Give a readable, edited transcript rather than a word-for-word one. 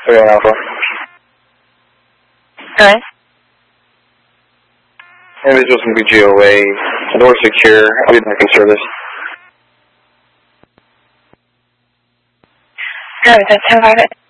3-1 Alpha. Alright. Individuals can be GOA. Door secure. I'll be back in service. Alright, that's 10-5.